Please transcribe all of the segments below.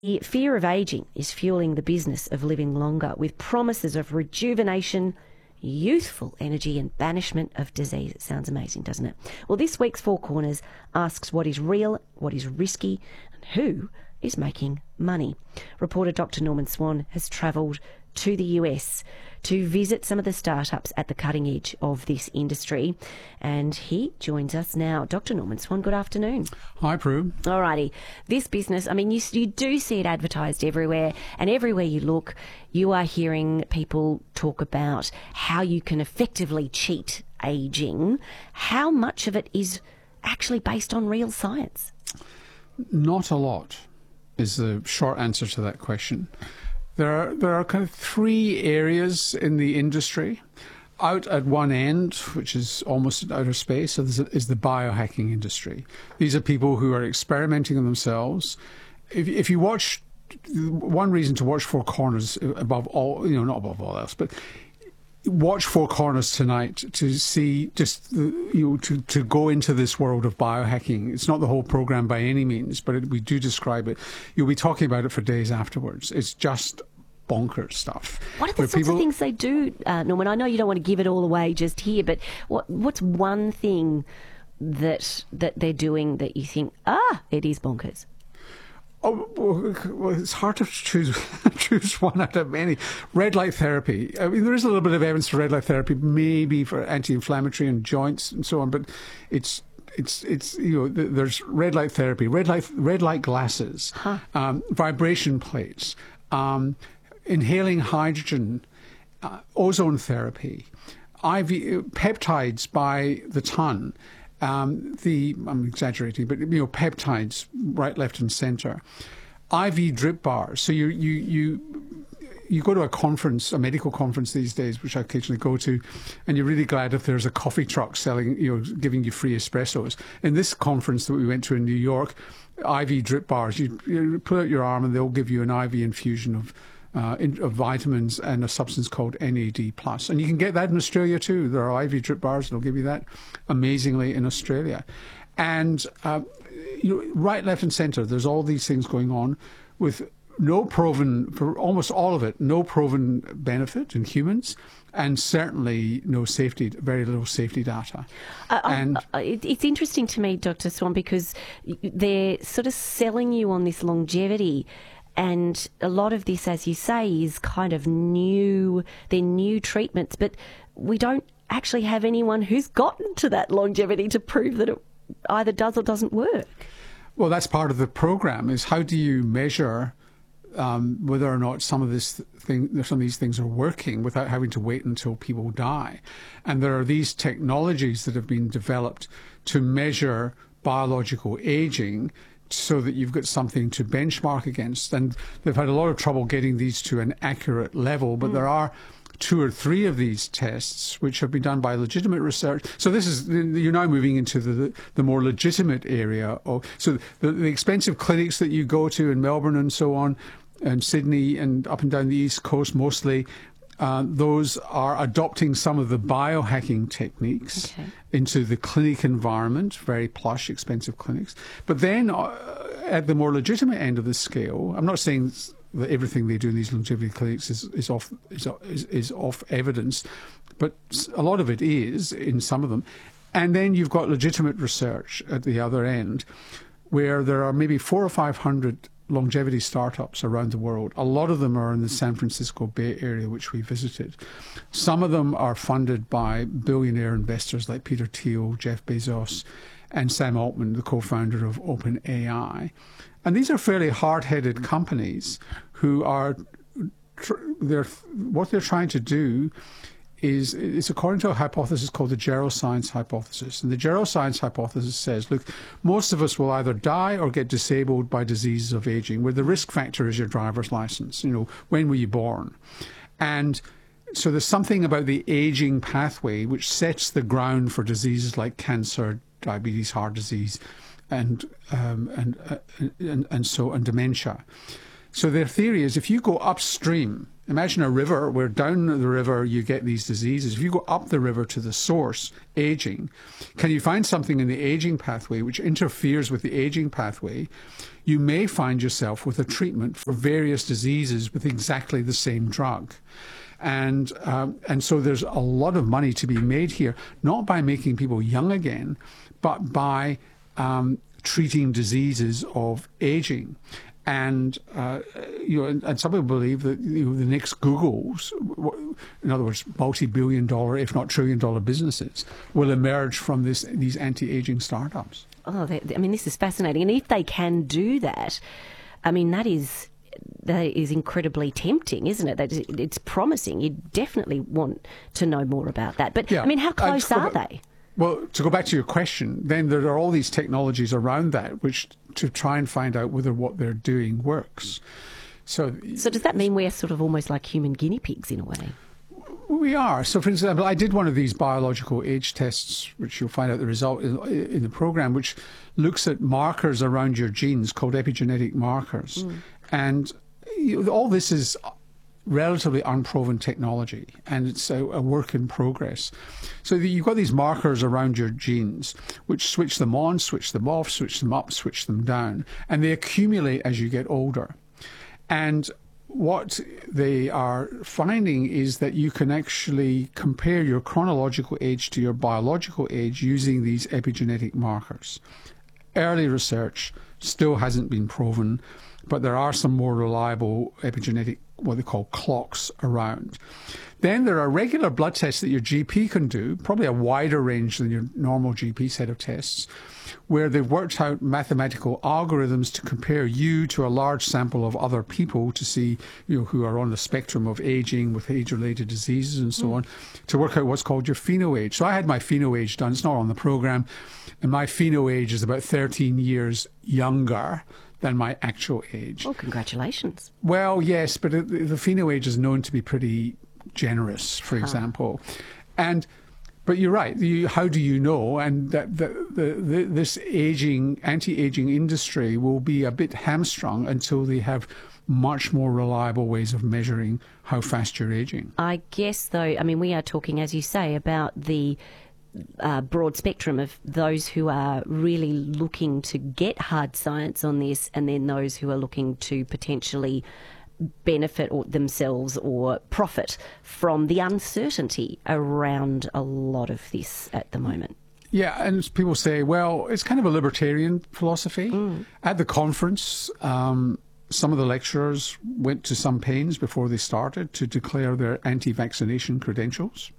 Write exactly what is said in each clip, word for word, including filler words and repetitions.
The fear of ageing is fueling the business of living longer with promises of rejuvenation, youthful energy and banishment of disease. It sounds amazing, doesn't it? Well, this week's Four Corners asks what is real, what is risky, and who is making money. Reporter Doctor Norman Swan has travelled to the U S to visit some of the startups at the cutting edge of this industry, and he joins us now. Doctor Norman Swan, good afternoon. Hi, Prue. Alrighty. This business, I mean, you, you do see it advertised everywhere, and everywhere you look, you are hearing people talk about how you can effectively cheat ageing. How much of it is actually based on real science? Not a lot is the short answer to that question. There are, there are kind of three areas in the industry. Out at one end, which is almost in outer space, is the biohacking industry. These are people who are experimenting on themselves. If, if you watch, one reason to watch Four Corners above all, you know, not above all else, but watch Four Corners tonight to see just, the, you know, to, to go into this world of biohacking. It's not the whole program by any means, but it, we do describe it. You'll be talking about it for days afterwards. It's just bonkers stuff. What are the sorts people... of things they do, uh, Norman? I know you don't want to give it all away just here, but what what's one thing that that they're doing that you think, ah, it is bonkers? Oh, well, it's hard to choose choose one out of many. Red light therapy. I mean, there is a little bit of evidence for red light therapy, maybe for anti-inflammatory and joints and so on, but it's it's it's you know, there's red light therapy, red light red light glasses, huh. um, vibration plates, um, inhaling hydrogen, uh, ozone therapy, I V peptides by the ton. Um, the I'm exaggerating, but you know, peptides, right, left, and centre. I V drip bars. So you you you you go to a conference, a medical conference these days, which I occasionally go to, and you're really glad if there's a coffee truck selling, you know, giving you free espressos. In this conference that we went to in New York, I V drip bars. You, you put out your arm, and they'll give you an I V infusion of. Uh, in, of vitamins and a substance called N A D plus. And you can get that in Australia too. There are I V drip bars that'll give you that amazingly in Australia. And uh, you know, right, left and centre, there's all these things going on with no proven, for almost all of it, no proven benefit in humans, and certainly no safety, very little safety data. Uh, and uh, it, it's interesting to me, Doctor Swan, because they're sort of selling you on this longevity. And a lot of this, as you say, is kind of new, they're new treatments, but we don't actually have anyone who's gotten to that longevity to prove that it either does or doesn't work. Well, that's part of the program, is how do you measure um, whether or not some of this thing, some of these things are working without having to wait until people die. And there are these technologies that have been developed to measure biological aging, so that you've got something to benchmark against. And they've had a lot of trouble getting these to an accurate level, but mm. there are two or three of these tests which have been done by legitimate research. So this is, you're now moving into the the more legitimate area. Of, so the, the expensive clinics that you go to in Melbourne and so on, and Sydney and up and down the East Coast mostly, Uh, those are adopting some of the biohacking techniques okay. into the clinic environment, very plush, expensive clinics. But then uh, at the more legitimate end of the scale, I'm not saying that everything they do in these longevity clinics is, is, off, is, is, is off evidence, but a lot of it is in some of them. And then you've got legitimate research at the other end, where there are maybe four or five hundred longevity startups around the world. A lot of them are in the San Francisco Bay Area, which we visited. Some of them are funded by billionaire investors like Peter Thiel, Jeff Bezos, and Sam Altman, the co-founder of OpenAI. And these are fairly hard-headed companies who are, they're, what they're trying to do is, is according to a hypothesis called the geroscience hypothesis. And the geroscience hypothesis says, look, most of us will either die or get disabled by diseases of aging, where the risk factor is your driver's license. You know, when were you born? And so there's something about the aging pathway which sets the ground for diseases like cancer, diabetes, heart disease, and um, and, uh, and and so and dementia. So their theory is if you go upstream Imagine a river where down the river you get these diseases. If you go up the river to the source, aging, can you find something in the aging pathway which interferes with the aging pathway? You may find yourself with a treatment for various diseases with exactly the same drug. And um, and so there's a lot of money to be made here, not by making people young again, but by um, treating diseases of aging. And uh, you know, and, and some people believe that you know, the next Googles, in other words, multi-billion dollar, if not trillion-dollar businesses, will emerge from this these anti-aging startups. Oh, they, I mean, this is fascinating. And if they can do that, I mean, that is that is incredibly tempting, isn't it? That it's promising. You definitely want to know more about that. But yeah. I mean, how close uh, are they? Well, to go back to your question, then there are all these technologies around that which to try and find out whether what they're doing works. So, so does that mean we're sort of almost like human guinea pigs in a way? We are. So, for example, I did one of these biological age tests, which you'll find out the result in, in the program, which looks at markers around your genes called epigenetic markers. Mm. And you know, all this is relatively unproven technology, and it's a, a work in progress. So you've got these markers around your genes, which switch them on, switch them off, switch them up, switch them down, and they accumulate as you get older. And what they are finding is that you can actually compare your chronological age to your biological age using these epigenetic markers. Early research still hasn't been proven, but there are some more reliable epigenetic, what they call clocks, around. Then there are regular blood tests that your G P can do, probably a wider range than your normal G P set of tests, where they've worked out mathematical algorithms to compare you to a large sample of other people to see, you know, who are on the spectrum of aging with age-related diseases and so mm. on, to work out what's called your phenoage. So I had my phenoage done. It's not on the program, and my phenoage is about thirteen years younger than my actual age. Oh, congratulations. Well, yes, but it, the phenoage is known to be pretty generous, for huh. example. And but you're right. You, how do you know? And that the, the, the, this aging, anti-aging industry will be a bit hamstrung until they have much more reliable ways of measuring how fast you're aging. I guess, though, I mean, we are talking, as you say, about the Uh, broad spectrum of those who are really looking to get hard science on this, and then those who are looking to potentially benefit or themselves or profit from the uncertainty around a lot of this at the moment. Yeah, and people say, well, it's kind of a libertarian philosophy. Mm. At the conference, um, some of the lecturers went to some pains before they started to declare their anti-vaccination credentials.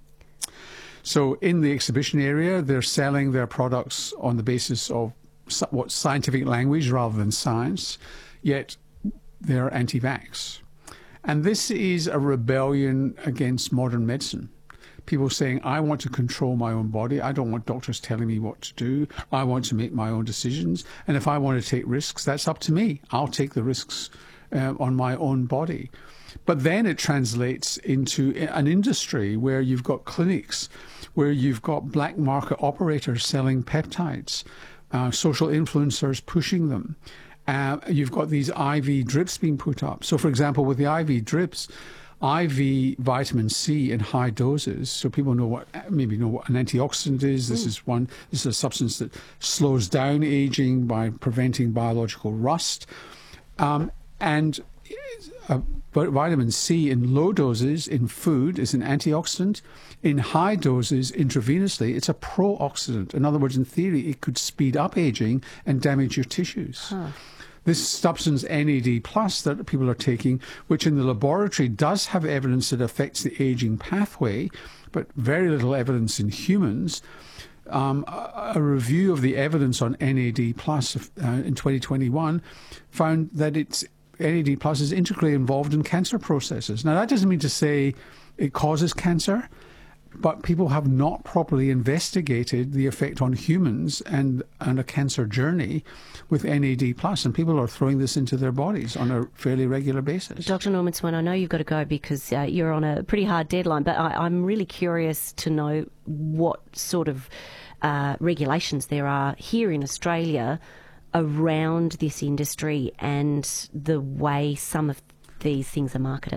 So in the exhibition area, they're selling their products on the basis of what scientific language rather than science, yet they're anti-vax. And this is a rebellion against modern medicine. People saying, I want to control my own body. I don't want doctors telling me what to do. I want to make my own decisions. And if I want to take risks, that's up to me. I'll take the risks uh, on my own body. But then it translates into an industry where you've got clinics, where you've got black market operators selling peptides, uh, social influencers pushing them. Uh, you've got these I V drips being put up. So, for example, with the I V drips, I V vitamin C in high doses, so people know what maybe know what an antioxidant is. This mm. is one. This is a substance that slows down aging by preventing biological rust, um, and uh, but vitamin C in low doses in food is an antioxidant. In high doses intravenously, it's a pro-oxidant. In other words, in theory, it could speed up aging and damage your tissues. Huh. This substance N A D plus that people are taking, which in the laboratory does have evidence that affects the aging pathway, but very little evidence in humans. Um, a, a review of the evidence on N A D plus uh, in twenty twenty-one found that it's N A D plus is integrally involved in cancer processes. Now, that doesn't mean to say it causes cancer, but people have not properly investigated the effect on humans and, and a cancer journey with N A D plus, and people are throwing this into their bodies on a fairly regular basis. Doctor Norman Swan, I know you've got to go because uh, you're on a pretty hard deadline, but I, I'm really curious to know what sort of uh, regulations there are here in Australia around this industry and the way some of these things are marketed.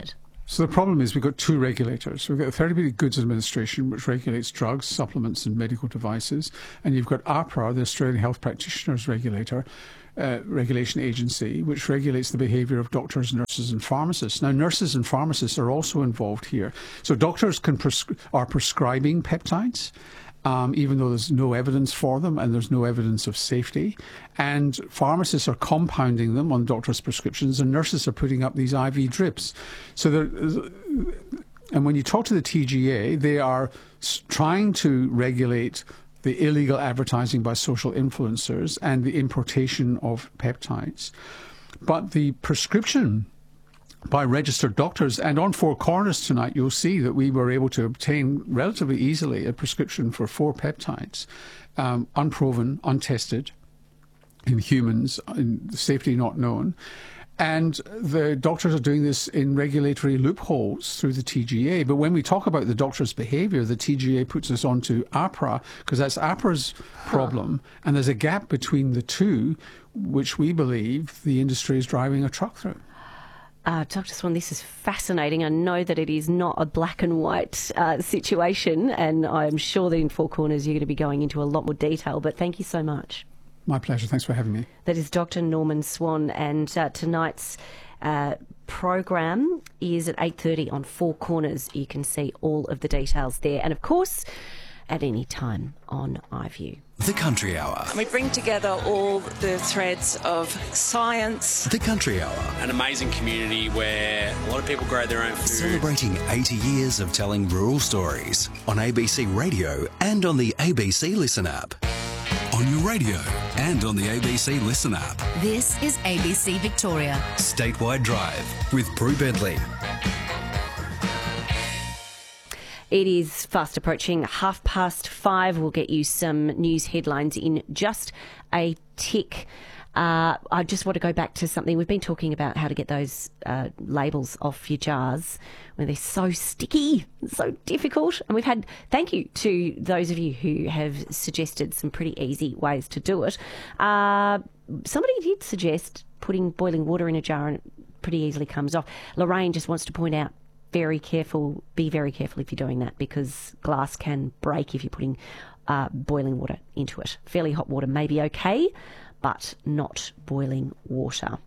So the problem is we've got two regulators. We've got the Therapeutic Goods Administration, which regulates drugs, supplements and medical devices. And you've got AHPRA, the Australian Health Practitioners Regulator, uh, Regulation Agency, which regulates the behaviour of doctors, nurses and pharmacists. Now, nurses and pharmacists are also involved here. So doctors can prescri- are prescribing peptides, Um, even though there's no evidence for them and there's no evidence of safety. And pharmacists are compounding them on doctors' prescriptions, and nurses are putting up these I V drips. So there, and when you talk to the T G A, they are trying to regulate the illegal advertising by social influencers and the importation of peptides. But the prescription by registered doctors, and on Four Corners tonight, you'll see that we were able to obtain relatively easily a prescription for four peptides, um, unproven, untested in humans, in safety not known. And the doctors are doing this in regulatory loopholes through the T G A. But when we talk about the doctor's behaviour, the T G A puts us onto AHPRA, because that's AHPRA's problem. Huh. And there's a gap between the two, which we believe the industry is driving a truck through. Uh, Doctor Swan, this is fascinating. I know that it is not a black and white uh, situation, and I'm sure that in Four Corners you're going to be going into a lot more detail, but thank you so much. My pleasure. Thanks for having me. That is Doctor Norman Swan, and uh, tonight's uh, program is at eight thirty on Four Corners. You can see all of the details there, and of course, at any time on iView. The Country Hour. We bring together all the threads of science. The Country Hour. An amazing community where a lot of people grow their own food. Celebrating eighty years of telling rural stories on A B C Radio and on the A B C Listen app. On your radio and on the A B C Listen app. This is A B C Victoria. Statewide Drive with Prue Bentley. It is fast approaching half past five. We'll get you some news headlines in just a tick. Uh, I just want to go back to something. We've been talking about how to get those uh, labels off your jars when they're so sticky, so difficult. And we've had, thank you to those of you who have suggested some pretty easy ways to do it. Uh, somebody did suggest putting boiling water in a jar, and it pretty easily comes off. Lorraine just wants to point out, very careful, be very careful if you're doing that, because glass can break if you're putting uh, boiling water into it. Fairly hot water may be okay, but not boiling water.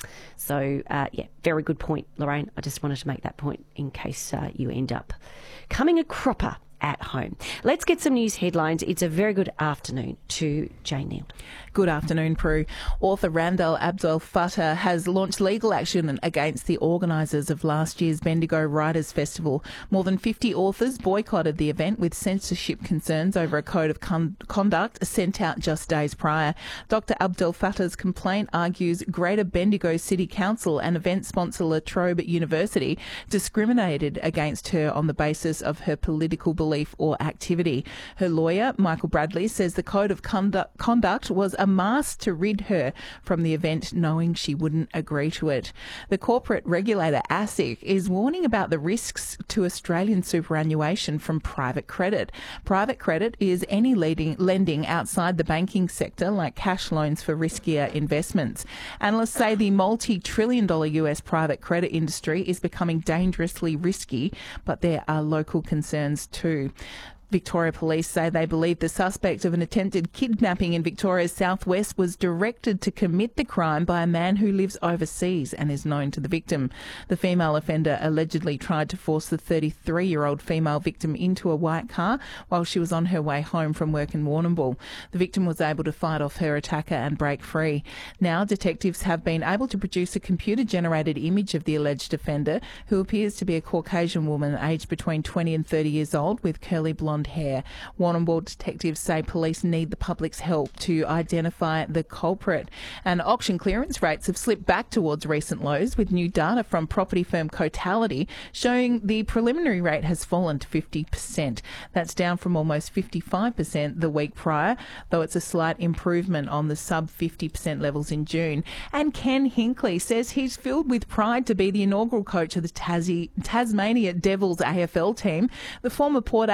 So, uh, yeah, very good point, Lorraine. I just wanted to make that point in case uh, you end up coming a cropper at home. Let's get some news headlines. It's a very good afternoon to Jane Neal. Good afternoon, Prue. Author Randall Abdel Fattah has launched legal action against the organisers of last year's Bendigo Writers Festival. More than fifty authors boycotted the event with censorship concerns over a code of con- conduct sent out just days prior. Doctor Abdel Fattah's complaint argues Greater Bendigo City Council and event sponsor La Trobe University discriminated against her on the basis of her political belief or activity. Her lawyer, Michael Bradley, says the code of conduct, conduct was a mask to rid her from the event, knowing she wouldn't agree to it. The corporate regulator ASIC is warning about the risks to Australian superannuation from private credit. Private credit is any leading, lending outside the banking sector, like cash loans for riskier investments. Analysts say the multi-trillion dollar U S private credit industry is becoming dangerously risky, but there are local concerns too. Victoria Police say they believe the suspect of an attempted kidnapping in Victoria's southwest was directed to commit the crime by a man who lives overseas and is known to the victim. The female offender allegedly tried to force the thirty-three-year-old female victim into a white car while she was on her way home from work in Warrnambool. The victim was able to fight off her attacker and break free. Now, detectives have been able to produce a computer-generated image of the alleged offender, who appears to be a Caucasian woman aged between twenty and thirty years old with curly blonde hair. Warrnambool detectives say police need the public's help to identify the culprit. And auction clearance rates have slipped back towards recent lows, with new data from property firm Cotality showing the preliminary rate has fallen to fifty percent. That's down from almost fifty-five percent the week prior, though it's a slight improvement on the sub fifty percent levels in June. And Ken Hinkley says he's filled with pride to be the inaugural coach of the Tassie, Tasmania Devils A F L team. The former Port Adelaide coach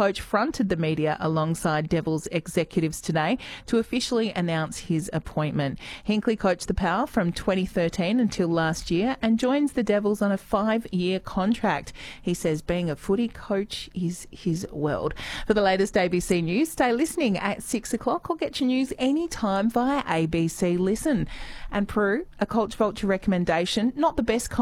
coach fronted the media alongside Devils executives today to officially announce his appointment. Hinkley coached the Power from twenty thirteen until last year and joins the Devils on a five-year contract. He says being a footy coach is his world. For the latest A B C News, stay listening at six o'clock or get your news anytime via A B C Listen. And Prue, a Culture Vulture recommendation, not the best